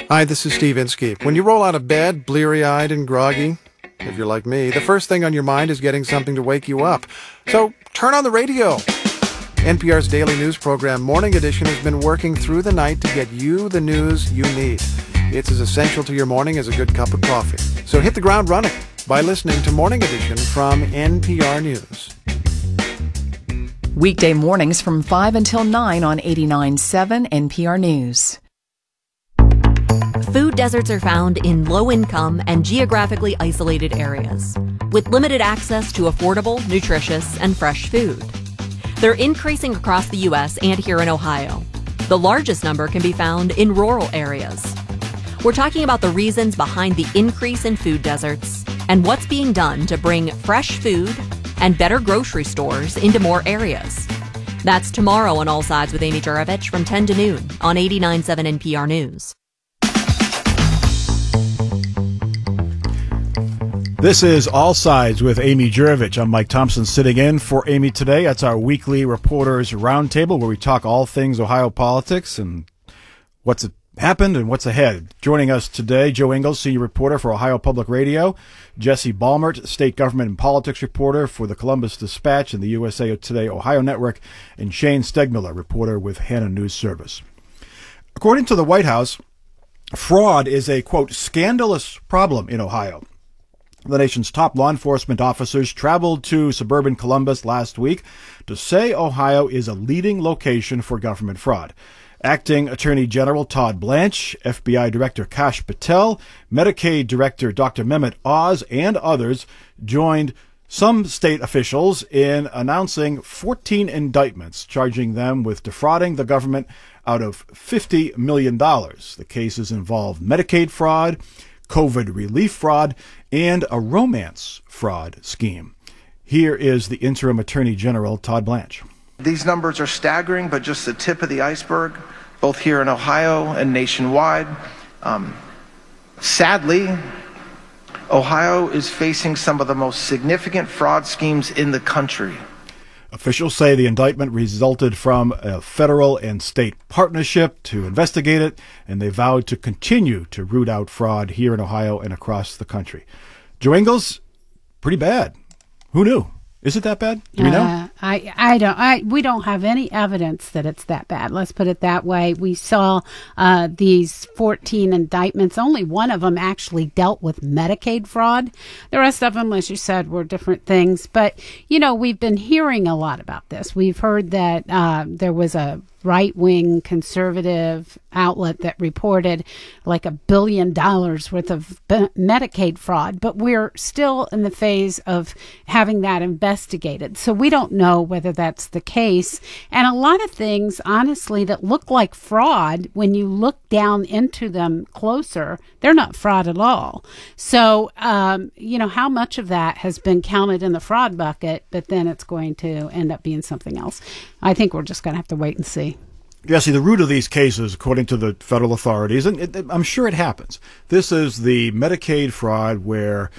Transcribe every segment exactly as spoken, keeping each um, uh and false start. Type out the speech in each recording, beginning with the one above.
Hi, this is Steve Inskeep. When you roll out of bed, bleary-eyed and groggy, if you're like me, the first thing on your mind is getting something to wake you up. So turn on the radio. N P R's daily news program, Morning Edition, has been working through the night to get you the news you need. It's as essential to your morning as a good cup of coffee. So hit the ground running by listening to Morning Edition from N P R News. Weekday mornings from five until nine on eighty-nine point seven N P R News. Food deserts are found in low-income and geographically isolated areas, with limited access to affordable, nutritious, and fresh food. They're increasing across the U S and here in Ohio. The largest number can be found in rural areas. We're talking about the reasons behind the increase in food deserts and what's being done to bring fresh food and better grocery stores into more areas. That's tomorrow on All Sides with Amy Juravich from ten to noon on eighty-nine point seven N P R News. This is All Sides with Amy Juravich. I'm Mike Thompson sitting in for Amy today. That's our weekly Reporters Roundtable where we talk all things Ohio politics and what's happened and what's ahead. Joining us today, Joe Ingles, senior reporter for Ohio Public Radio, Jesse Balmert, state government and politics reporter for the Columbus Dispatch and the U S A Today Ohio Network, and Shane Stegmiller, reporter with Hannah News Service. According to the White House, fraud is a, quote, scandalous problem in Ohio. The nation's top law enforcement officers traveled to suburban Columbus last week to say Ohio is a leading location for government fraud. Acting Attorney General Todd Blanche, F B I Director Kash Patel, Medicaid Director Doctor Mehmet Oz, and others joined some state officials in announcing fourteen indictments, charging them with defrauding the government out of fifty million dollars. The cases involve Medicaid fraud, COVID relief fraud, and a romance fraud scheme. Here is the interim Attorney General, Todd Blanche. These numbers are staggering, but just the tip of the iceberg, both here in Ohio and nationwide. Um, sadly, Ohio is facing some of the most significant fraud schemes in the country. Officials say the indictment resulted from a federal and state partnership to investigate it, and they vowed to continue to root out fraud here in Ohio and across the country. Joe Ingles, pretty bad. Who knew? Is it that bad? Do we know? Uh, I, I don't. I we don't have any evidence that it's that bad. Let's put it that way. We saw uh, these fourteen indictments. Only one of them actually dealt with Medicaid fraud. The rest of them, as you said, were different things. But you know, we've been hearing a lot about this. We've heard that uh, there was a right-wing conservative outlet that reported like a billion dollars worth of Medicaid fraud, but we're still in the phase of having that investigated. So we don't know whether that's the case. And a lot of things, honestly, that look like fraud, when you look down into them closer, they're not fraud at all. So, um, you know, how much of that has been counted in the fraud bucket, but then it's going to end up being something else? I think we're just going to have to wait and see. Jesse, the root of these cases, according to the federal authorities, and it, I'm sure it happens, this is the Medicaid fraud where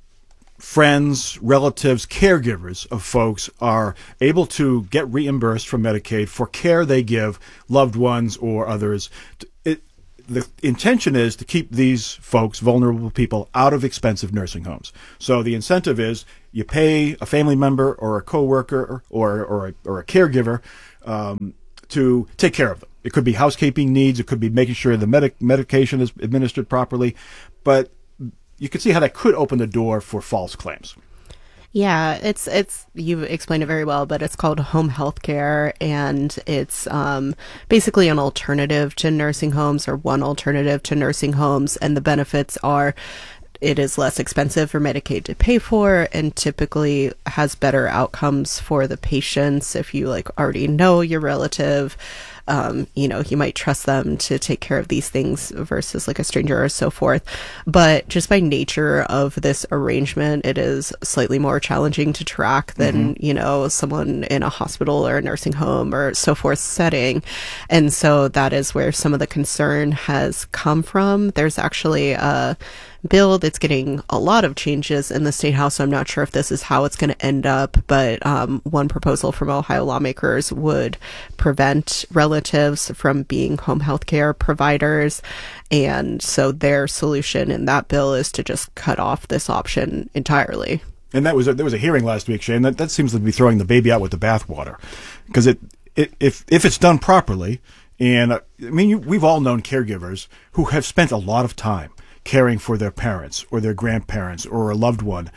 friends, relatives, caregivers of folks are able to get reimbursed from Medicaid for care they give loved ones or others. It, the intention is to keep these folks, vulnerable people, out of expensive nursing homes. So the incentive is you pay a family member or a coworker or or a, or a caregiver um, to take care of them. It could be housekeeping needs. It could be making sure the medic- medication is administered properly. But you can see how that could open the door for false claims. Yeah, it's it's you've explained it very well, but it's called home health care, and it's um, basically an alternative to nursing homes, or one alternative to nursing homes, and the benefits are it is less expensive for Medicaid to pay for, and typically has better outcomes for the patients. If you like already know your relative, um, you know, you might trust them to take care of these things versus like a stranger or so forth. But just by nature of this arrangement, it is slightly more challenging to track than, mm-hmm. you know, someone in a hospital or a nursing home or so forth setting. And so that is where some of the concern has come from. There's actually a bill that's getting a lot of changes in the State House. So I'm not sure if this is how it's going to end up, but um, one proposal from Ohio lawmakers would prevent relatives from being home health care providers. And so their solution in that bill is to just cut off this option entirely. And that was a, there was a hearing last week, Shane. That that seems to be throwing the baby out with the bathwater, because it, it if if it's done properly, and uh, I mean you, we've all known caregivers who have spent a lot of time caring for their parents or their grandparents or a loved one,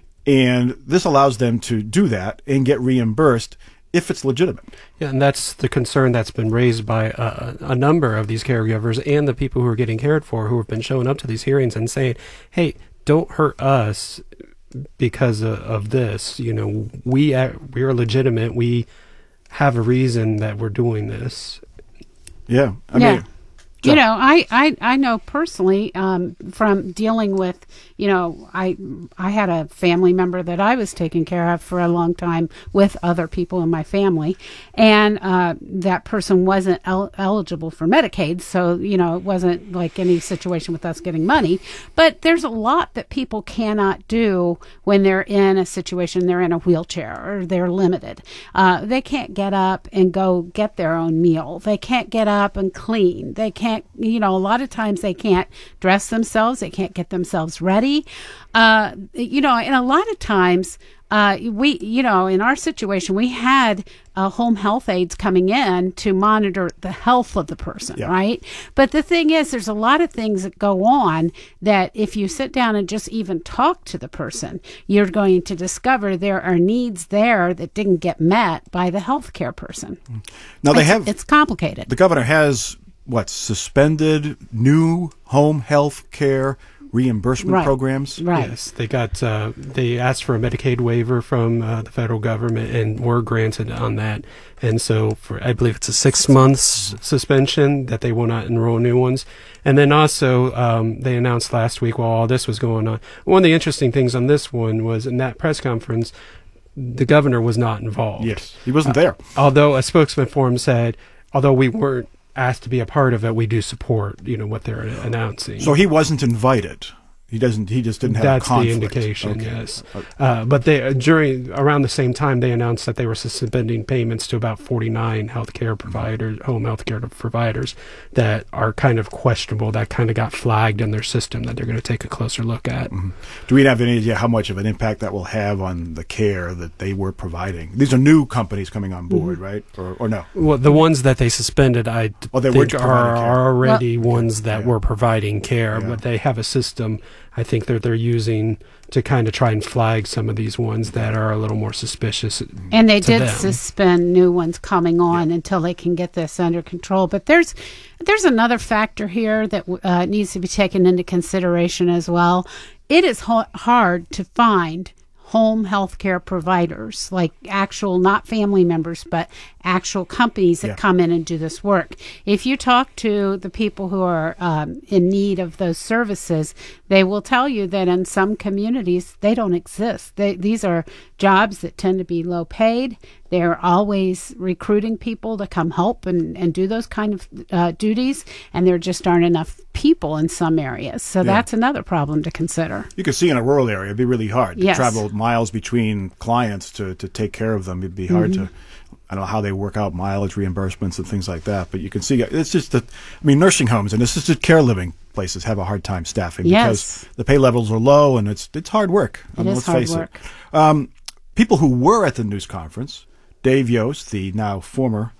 and this allows them to do that and get reimbursed if it's legitimate. Yeah, and that's the concern that's been raised by uh, a number of these caregivers and the people who are getting cared for, who have been showing up to these hearings and saying, "Hey, don't hurt us because of, of this. You know, we uh, we are legitimate. We have a reason that we're doing this." Yeah, I yeah. mean, You know, I, I, I know personally um, from dealing with, you know, I I had a family member that I was taking care of for a long time with other people in my family, and uh, that person wasn't el- eligible for Medicaid, so, you know, it wasn't like any situation with us getting money. But there's a lot that people cannot do when they're in a situation, they're in a wheelchair or they're limited. Uh, they can't get up and go get their own meal. They can't get up and clean. They can't, you know, a lot of times they can't dress themselves. They can't get themselves ready. Uh, you know, and a lot of times uh, we, you know, in our situation, we had uh, home health aides coming in to monitor the health of the person, Yeah. right? But the thing is, there's a lot of things that go on that if you sit down and just even talk to the person, you're going to discover there are needs there that didn't get met by the healthcare person. now they It's- have It's complicated. the governor has what suspended new home health care reimbursement Right. programs. Right. Yes, they got. Uh, they asked for a Medicaid waiver from uh, the federal government and were granted on that. And so, for I believe it's a six months suspension that they will not enroll new ones. And then also, um, they announced last week while all this was going on. One of the interesting things on this one was in that press conference, the governor was not involved. Yes, he wasn't there. Although a spokesman for him said, although we weren't asked to be a part of it, we do support, you know, what they're announcing. So he wasn't invited. He doesn't. He just didn't have That's a conflict. the indication, Okay. yes. Uh, but they uh, during around the same time they announced that they were suspending payments to about forty-nine healthcare providers, home healthcare providers that are kind of questionable. That kind of got flagged in their system that they're going to take a closer look at. Mm-hmm. Do we have any idea how much of an impact that will have on the care that they were providing? These are new companies coming on board, right? Or, or no? Well, the ones that they suspended, I Oh, they were think providing are, care. are already ones that Yeah. were providing care, Yeah. but they have a system. I think that they're using to kind of try and flag some of these ones that are a little more suspicious. And they to did them. suspend new ones coming on until they can get this under control. But there's there's another factor here that uh, needs to be taken into consideration as well. It is ha- hard to find home health care providers, like actual, not family members, but actual companies that Yeah. come in and do this work. If you talk to the people who are um, in need of those services, they will tell you that in some communities, they don't exist. They, these are jobs that tend to be low paid. They're always recruiting people to come help and, and do those kind of uh, duties, and there just aren't enough people in some areas. So that's another problem to consider. You could see in a rural area, it'd be really hard to Yes. travel miles between clients to, to take care of them. It'd be hard Mm-hmm. to, I don't know how they work out mileage reimbursements and things like that, but you can see it's just that, I mean, nursing homes and assisted care living places have a hard time staffing Yes. because the pay levels are low and it's it's hard work. I It mean, is let's hard face work. it. Um, people who were at the news conference, Dave Yost, the now former